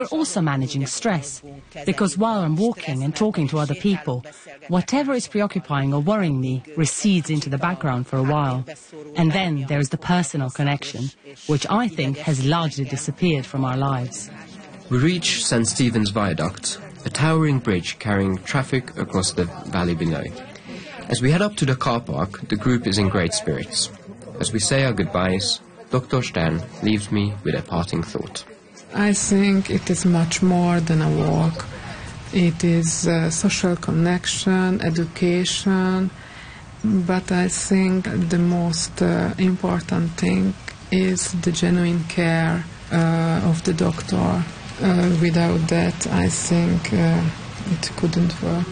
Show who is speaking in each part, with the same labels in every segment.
Speaker 1: We're also managing stress, because while I'm walking and talking to other people, whatever is preoccupying or worrying me recedes into the background for a while. And then there is the personal connection, which I think has largely disappeared from our lives.
Speaker 2: We reach St. Stephen's Viaduct, a towering bridge carrying traffic across the valley below. As we head up to the car park, the group is in great spirits. As we say our goodbyes, Dr. Stern leaves me with a parting thought.
Speaker 3: I think it is much more than a walk. It is social connection, education, but I think the most important thing is the genuine care of the doctor. Without that, I think it couldn't work.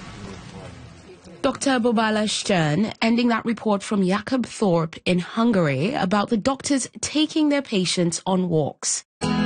Speaker 4: Dr. Bobala Stern ending that report from Jakob Thorpe in Hungary about the doctors taking their patients on walks.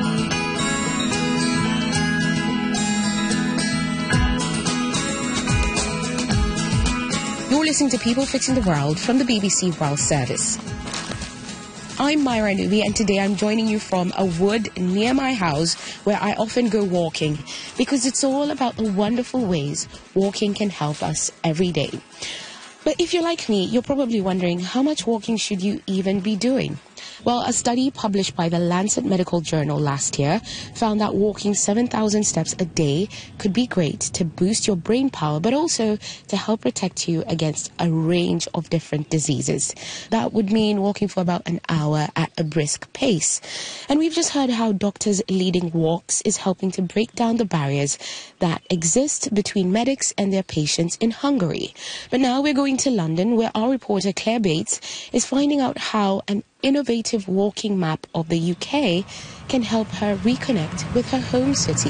Speaker 4: You're listening to People Fixing the World from the BBC World Service. I'm Myra Nubi, and today I'm joining you from a wood near my house where I often go walking, because it's all about the wonderful ways walking can help us every day. But if you're like me, you're probably wondering, how much walking should you even be doing? Well, a study published by the Lancet Medical Journal last year found that walking 7,000 steps a day could be great to boost your brain power, but also to help protect you against a range of different diseases. That would mean walking for about an hour at a brisk pace. And we've just heard how doctors leading walks is helping to break down the barriers that exist between medics and their patients in Hungary. But now we're going to London, where our reporter Claire Bates is finding out how an innovative walking map of the UK can help her reconnect with her home city.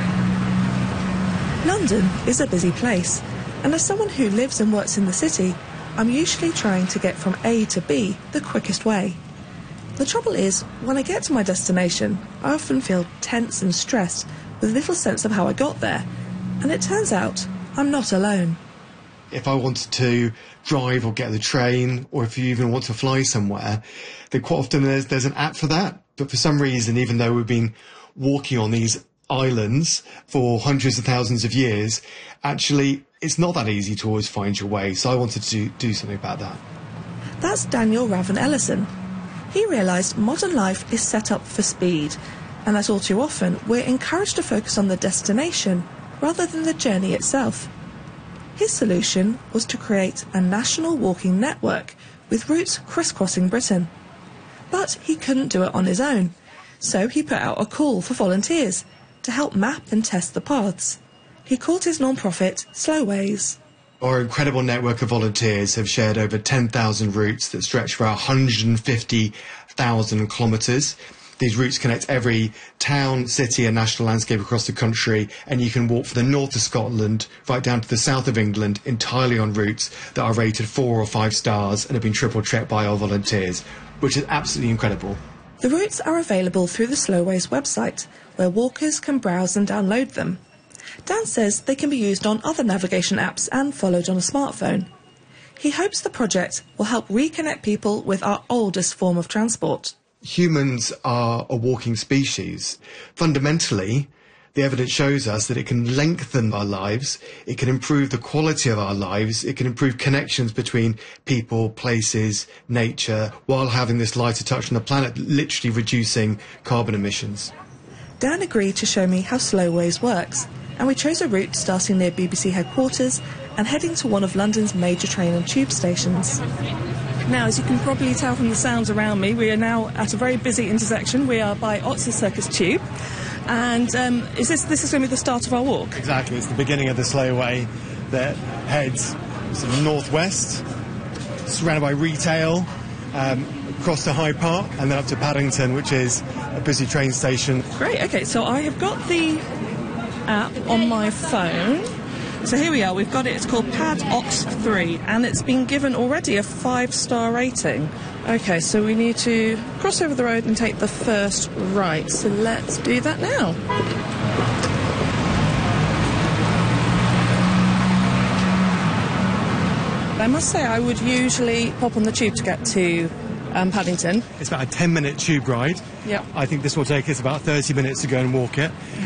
Speaker 5: London is a busy place, and as someone who lives and works in the city, I'm usually trying to get from A to B the quickest way. The trouble is, when I get to my destination, I often feel tense and stressed with little sense of how I got there, and it turns out I'm not alone.
Speaker 6: If I wanted to drive or get the train, or if you even want to fly somewhere, then quite often there's an app for that. But for some reason, even though we've been walking on these islands for hundreds of thousands of years, actually it's not that easy to always find your way. So I wanted to do something about that.
Speaker 5: That's Daniel Raven Ellison. He realised modern life is set up for speed, and that all too often we're encouraged to focus on the destination rather than the journey itself. His solution was to create a national walking network with routes crisscrossing Britain. But he couldn't do it on his own, so he put out a call for volunteers to help map and test the paths. He called his non-profit Slowways.
Speaker 6: Our incredible network of volunteers have shared over 10,000 routes that stretch for 150,000 kilometres. These routes connect every town, city and national landscape across the country, and you can walk from the north of Scotland right down to the south of England entirely on routes that are rated 4 or 5 stars and have been triple-checked by our volunteers, which is absolutely incredible.
Speaker 5: The routes are available through the Slowways website, where walkers can browse and download them. Dan says they can be used on other navigation apps and followed on a smartphone. He hopes the project will help reconnect people with our oldest form of transport.
Speaker 6: Humans are a walking species. Fundamentally, the evidence shows us that it can lengthen our lives, it can improve the quality of our lives, it can improve connections between people, places, nature, while having this lighter touch on the planet, literally reducing carbon emissions.
Speaker 5: Dan agreed to show me how Slowways works, and we chose a route starting near BBC headquarters and heading to one of London's major train and tube stations. Now, as you can probably tell from the sounds around me, we are now at a very busy intersection. We are by Oxford Circus Tube. And this is going to be the start of our walk?
Speaker 7: Exactly. It's the beginning of the Slowway that heads sort of northwest, surrounded by retail, across to Hyde Park, and then up to Paddington, which is a busy train station.
Speaker 5: Great. OK, so I have got the app on my phone. So here we are, we've got it, it's called Pad Ox 3, and it's been given already a 5-star rating. OK, so we need to cross over the road and take the first right, so let's do that now. I must say I would usually pop on the tube to get to Paddington?
Speaker 7: It's about a 10-minute tube ride.
Speaker 5: Yeah.
Speaker 7: I think this will take us about 30 minutes to go and walk it.